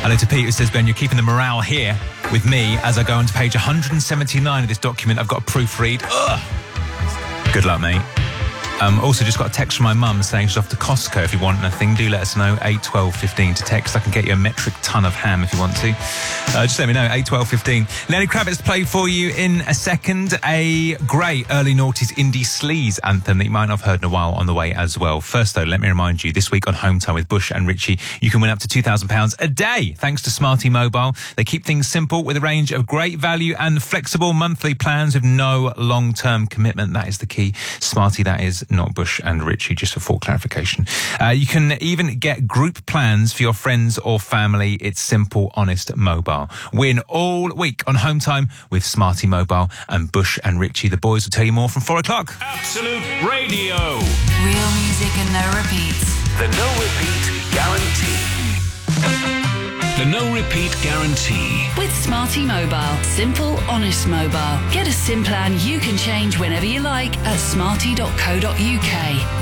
Hello to Pete, who says, Ben, you're keeping the morale here with me as I go on to page 179 of this document. I've got a proofread. Ugh. Good luck, mate. Also, just got a text from my mum saying she's off to Costco. If you want anything, do let us know. 8 12 15 to text. I can get you a metric ton of ham if you want to. Just let me know. 8 12 15. Lenny Kravitz play for you in a second. A great early noughties indie sleaze anthem that you might not have heard in a while on the way as well. First, though, let me remind you, this week on Home Time with Bush and Richie, you can win up to £2,000 a day thanks to Smarty Mobile. They keep things simple with a range of great value and flexible monthly plans with no long-term commitment. That is the key. Smarty, that is, not Bush and Richie, just for full clarification. You can even get group plans for your friends or family. It's simple, honest, mobile. Win all week on Home Time with Smarty Mobile and Bush and Richie. The boys will tell you more from 4 o'clock. Absolute Radio. Real music and no repeats. The no repeat guarantee. The no repeat guarantee. With Smarty Mobile. Simple, honest mobile. Get a SIM plan you can change whenever you like at smarty.co.uk.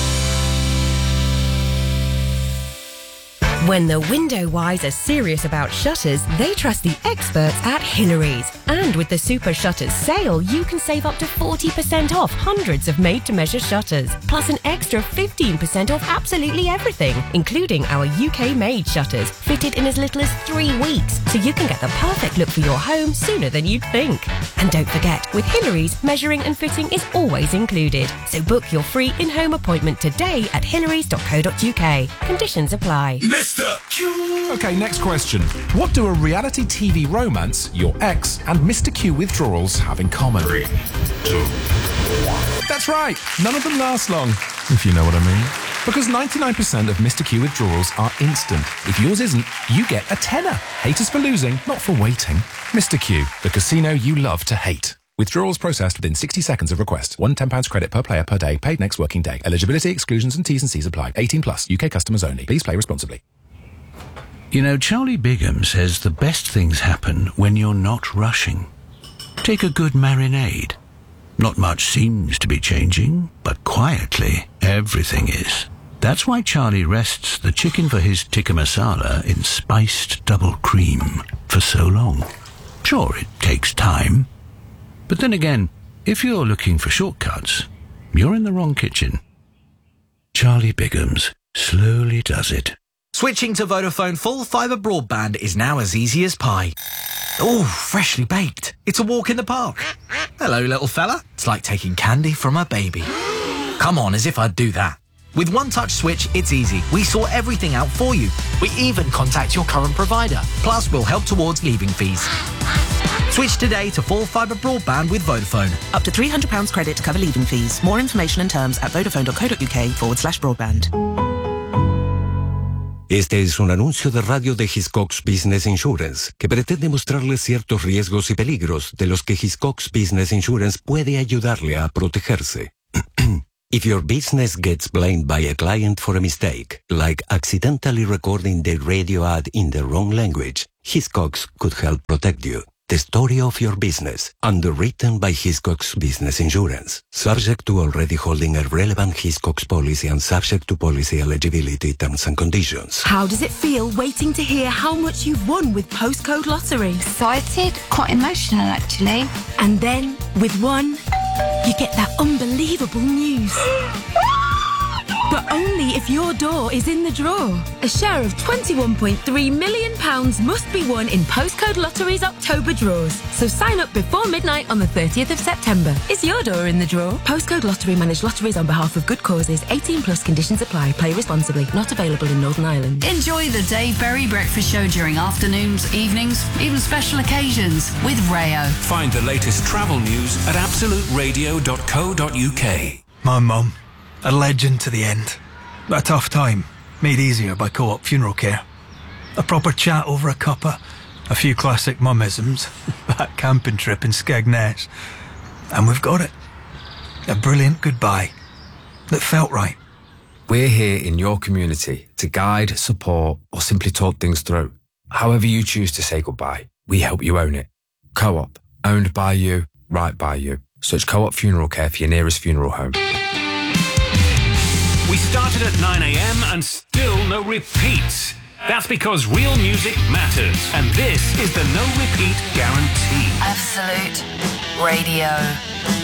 When the window wise are serious about shutters, they trust the experts at Hillary's. And with the Super Shutters sale, you can save up to 40% off hundreds of made-to-measure shutters, plus an extra 15% off absolutely everything, including our UK-made shutters, fitted in as little as 3 weeks, so you can get the perfect look for your home sooner than you'd think. And don't forget, with Hillary's, measuring and fitting is always included. So book your free in-home appointment today at hillarys.co.uk. Conditions apply. Okay, next question. What do a reality TV romance, your ex, and Mr. Q withdrawals have in common? 3, 2, 1. That's right. None of them last long, if you know what I mean. Because 99% of Mr. Q withdrawals are instant. If yours isn't, you get a tenner. Haters for losing, not for waiting. Mr. Q, the casino you love to hate. Withdrawals processed within 60 seconds of request. £1 £10 credit per player per day, paid next working day. Eligibility, exclusions and T's and C's apply. 18 plus, UK customers only. Please play responsibly. You know, Charlie Bigham says the best things happen when you're not rushing. Take a good marinade. Not much seems to be changing, but quietly, everything is. That's why Charlie rests the chicken for his tikka masala in spiced double cream for so long. Sure, it takes time. But then again, if you're looking for shortcuts, you're in the wrong kitchen. Charlie Bigham's slowly does it. Switching to Vodafone full fibre broadband is now as easy as pie. Oh, freshly baked. It's a walk in the park. Hello, little fella. It's like taking candy from a baby. Come on, as if I'd do that. With One Touch Switch, it's easy. We sort everything out for you. We even contact your current provider. Plus, we'll help towards leaving fees. Switch today to full fibre broadband with Vodafone. Up to £300 credit to cover leaving fees. More information and terms at vodafone.co.uk/broadband. Este es un anuncio de radio de Hiscox Business Insurance, que pretende mostrarle ciertos riesgos y peligros de los que Hiscox Business Insurance puede ayudarle a protegerse. If your business gets blamed by a client for a mistake, like accidentally recording the radio ad in the wrong language, Hiscox could help protect you. The story of your business, underwritten by Hiscox Business Insurance. Subject to already holding a relevant Hiscox policy and subject to policy eligibility terms and conditions. How does it feel waiting to hear how much you've won with Postcode Lottery? Excited, quite emotional actually. And then, with one, you get that unbelievable news. But only if your door is in the draw. A share of £21.3 million must be won in Postcode Lottery's October draws. So sign up before midnight on the 30th of September. Is your door in the draw? Postcode Lottery manage lotteries on behalf of good causes. 18 plus conditions apply. Play responsibly. Not available in Northern Ireland. Enjoy the Dave Berry Breakfast Show during afternoons, evenings, even special occasions with Rayo. Find the latest travel news at absoluteradio.co.uk. My mum, a legend to the end. But a tough time, made easier by Co-op Funeral Care. A proper chat over a cuppa, a few classic mummisms, that camping trip in Skegness. And we've got it. A brilliant goodbye that felt right. We're here in your community to guide, support, or simply talk things through. However you choose to say goodbye, we help you own it. Co-op, owned by you, right by you. Search Co-op Funeral Care for your nearest funeral home. We started at 9 a.m. and still no repeats. That's because real music matters. And this is the no repeat guarantee. Absolute Radio.